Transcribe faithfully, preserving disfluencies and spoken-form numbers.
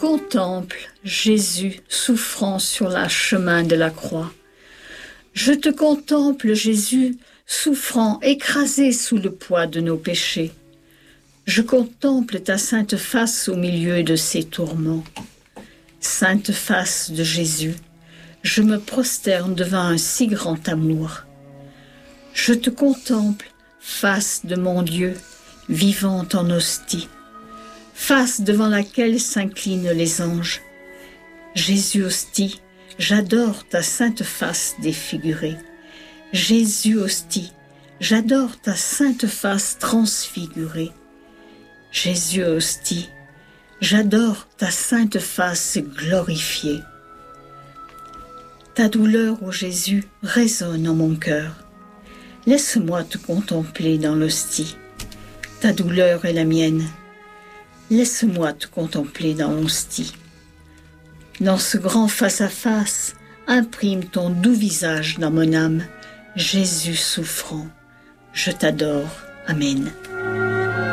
contemple, Jésus, souffrant sur le chemin de la croix. Je te contemple, Jésus, souffrant, écrasé sous le poids de nos péchés. Je contemple ta sainte face au milieu de ces tourments. Sainte face de Jésus, je me prosterne devant un si grand amour. Je te contemple, face de mon Dieu, vivant en hostie, face devant laquelle s'inclinent les anges. Jésus hostie, j'adore ta sainte face défigurée. Jésus hostie, j'adore ta sainte face transfigurée. Jésus hostie, j'adore ta sainte face glorifiée. Ta douleur, ô Jésus, résonne en mon cœur. Laisse-moi te contempler dans l'hostie. Ta douleur est la mienne. Laisse-moi te contempler dans l'hostie. Dans ce grand face-à-face, imprime ton doux visage dans mon âme. Jésus souffrant, je t'adore. Amen.